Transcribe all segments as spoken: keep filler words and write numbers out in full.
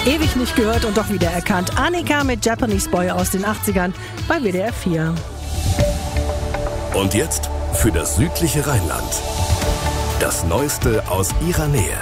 Ewig nicht gehört und doch wieder erkannt. Annika mit Japanese Boy aus den achtzigern bei W D R vier. Und jetzt für das südliche Rheinland. Das Neueste aus ihrer Nähe.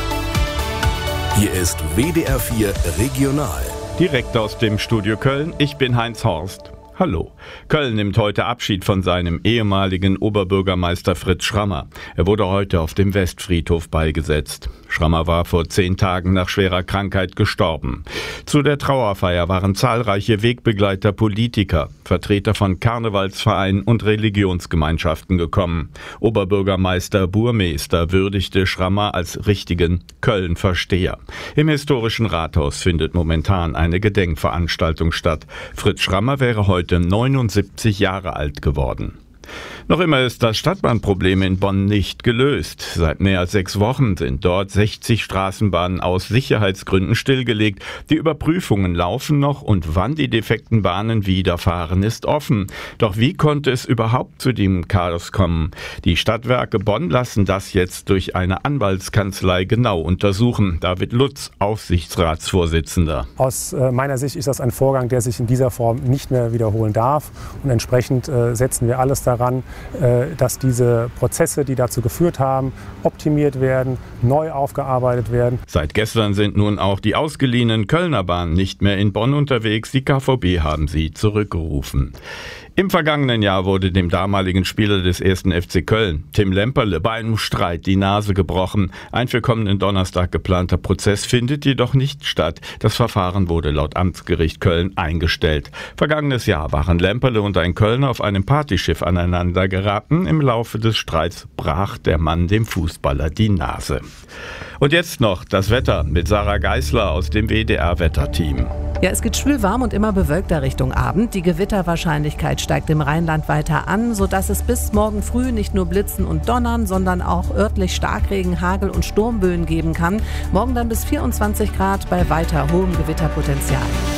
Hier ist W D R vier Regional. Direkt aus dem Studio Köln, ich bin Heinz Horst. Hallo. Köln nimmt heute Abschied von seinem ehemaligen Oberbürgermeister Fritz Schrammer. Er wurde heute auf dem Westfriedhof beigesetzt. Schrammer war vor zehn Tagen nach schwerer Krankheit gestorben. Zu der Trauerfeier waren zahlreiche Wegbegleiter, Politiker, Vertreter von Karnevalsvereinen und Religionsgemeinschaften gekommen. Oberbürgermeister Burmester würdigte Schrammer als richtigen Köln-Versteher. Im historischen Rathaus findet momentan eine Gedenkveranstaltung statt. Fritz Schrammer wäre heute neunundsiebzig Jahre alt geworden. Noch immer ist das Stadtbahnproblem in Bonn nicht gelöst. Seit mehr als sechs Wochen sind dort sechzig Straßenbahnen aus Sicherheitsgründen stillgelegt. Die Überprüfungen laufen noch und wann die defekten Bahnen wieder fahren, ist offen. Doch wie konnte es überhaupt zu dem Chaos kommen? Die Stadtwerke Bonn lassen das jetzt durch eine Anwaltskanzlei genau untersuchen. David Lutz, Aufsichtsratsvorsitzender. Aus äh, meiner Sicht ist das ein Vorgang, der sich in dieser Form nicht mehr wiederholen darf. Und entsprechend äh, setzen wir alles daran, dass diese Prozesse, die dazu geführt haben, optimiert werden, neu aufgearbeitet werden. Seit gestern sind nun auch die ausgeliehenen Kölner Bahnen nicht mehr in Bonn unterwegs. Die K V B haben sie zurückgerufen. Im vergangenen Jahr wurde dem damaligen Spieler des ersten F C Köln, Tim Lemperle, bei einem Streit die Nase gebrochen. Ein für kommenden Donnerstag geplanter Prozess findet jedoch nicht statt. Das Verfahren wurde laut Amtsgericht Köln eingestellt. Vergangenes Jahr waren Lemperle und ein Kölner auf einem Partyschiff aneinander geraten. Im Laufe des Streits brach der Mann dem Fußballer die Nase. Und jetzt noch das Wetter mit Sarah Geisler aus dem W D R-Wetterteam. Ja, es geht schwül warm und immer bewölkter Richtung Abend. Die Gewitterwahrscheinlichkeit steigt im Rheinland weiter an, sodass es bis morgen früh nicht nur Blitzen und Donnern, sondern auch örtlich Starkregen, Hagel und Sturmböen geben kann. Morgen dann bis vierundzwanzig Grad bei weiter hohem Gewitterpotenzial.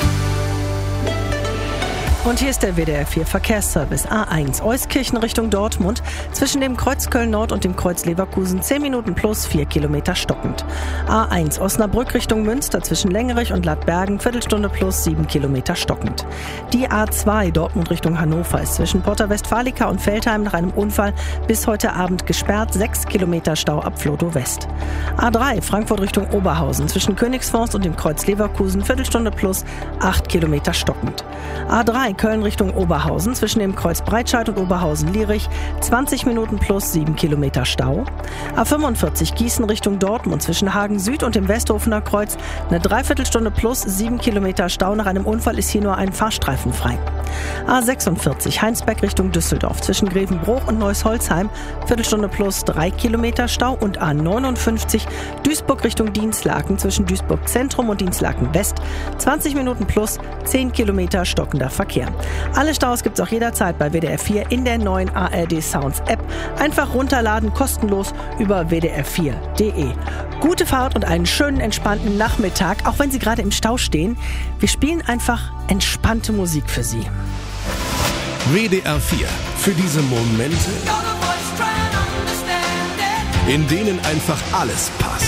Und hier ist der W D R vier Verkehrsservice. A eins Euskirchen Richtung Dortmund. Zwischen dem Kreuz Köln-Nord und dem Kreuz Leverkusen zehn Minuten plus vier Kilometer stockend. A eins Osnabrück Richtung Münster zwischen Längerich und Ladbergen Viertelstunde plus sieben Kilometer stockend. Die A zwei Dortmund Richtung Hannover ist zwischen Porta Westfalica und Veltheim nach einem Unfall bis heute Abend gesperrt. sechs Kilometer Stau ab Vlotow West. A drei Frankfurt Richtung Oberhausen zwischen Königsforst und dem Kreuz Leverkusen Viertelstunde plus acht Kilometer stockend. A drei Köln Richtung Oberhausen zwischen dem Kreuz Breitscheid und Oberhausen-Lierich zwanzig Minuten plus sieben Kilometer Stau. A fünfundvierzig Gießen Richtung Dortmund zwischen Hagen Süd und dem Westhofener Kreuz eine Dreiviertelstunde plus sieben Kilometer Stau. Nach einem Unfall ist hier nur ein Fahrstreifen frei. A sechsundvierzig Heinsberg Richtung Düsseldorf zwischen Grevenbruch und Neuss-Holzheim Viertelstunde plus drei Kilometer Stau. Und A neunundfünfzig Duisburg Richtung Dienstlaken zwischen Duisburg Zentrum und Dienstlaken West zwanzig Minuten plus zehn Kilometer stockender Verkehr. Alle Staus gibt's auch jederzeit bei W D R vier in der neuen A R D Sounds App. Einfach runterladen, kostenlos über w d r vier punkt d e. Gute Fahrt und einen schönen, entspannten Nachmittag, auch wenn Sie gerade im Stau stehen. Wir spielen einfach entspannte Musik für Sie. W D R vier. Für diese Momente, in denen einfach alles passt.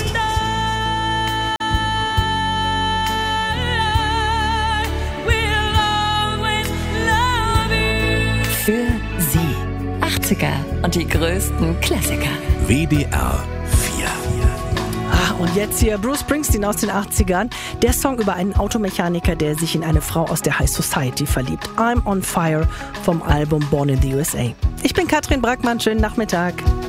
Für Sie. achtziger und die größten Klassiker. W D R vier. Ah, und jetzt hier Bruce Springsteen aus den achtzigern. Der Song über einen Automechaniker, der sich in eine Frau aus der High Society verliebt. I'm on Fire vom Album Born in the U S A. Ich bin Katrin Brackmann. Schönen Nachmittag.